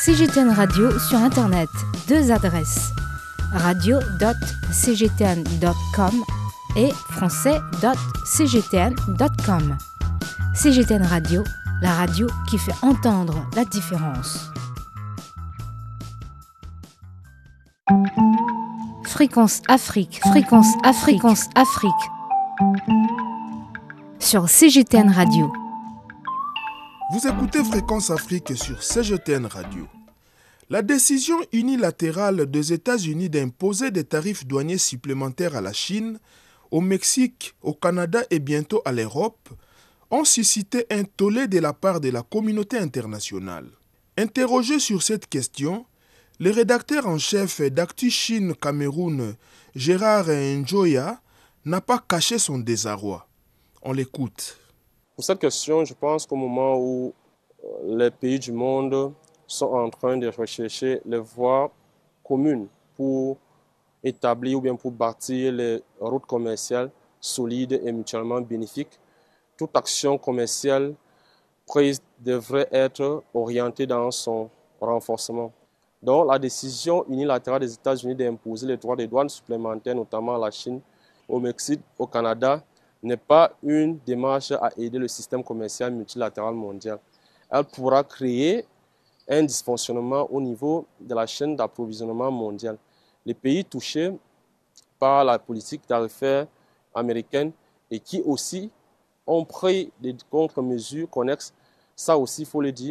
CGTN Radio sur Internet. 2 adresses. radio.cgtn.com et français.cgtn.com. CGTN Radio, la radio qui fait entendre la différence. Fréquence Afrique, fréquence Afrique, fréquence Afrique. Sur CGTN Radio. Vous écoutez Fréquence Afrique sur CGTN Radio. La décision unilatérale des États-Unis d'imposer des tarifs douaniers supplémentaires à la Chine, au Mexique, au Canada et bientôt à l'Europe ont suscité un tollé de la part de la communauté internationale. Interrogé sur cette question, le rédacteur en chef d'Actu Chine Cameroun, Gérard Njoya, n'a pas caché son désarroi. On l'écoute. Pour cette question, je pense qu'au moment où les pays du monde sont en train de rechercher les voies communes pour établir ou bien pour bâtir les routes commerciales solides et mutuellement bénéfiques, toute action commerciale prise devrait être orientée dans son renforcement. Donc la décision unilatérale des États-Unis d'imposer les droits de douane supplémentaires, notamment à la Chine, au Mexique, au Canada, n'est pas une démarche à aider le système commercial multilatéral mondial. Elle pourra créer un dysfonctionnement au niveau de la chaîne d'approvisionnement mondiale. Les pays touchés par la politique tarifaire américaine et qui aussi ont pris des contre-mesures connexes, ça aussi il faut le dire,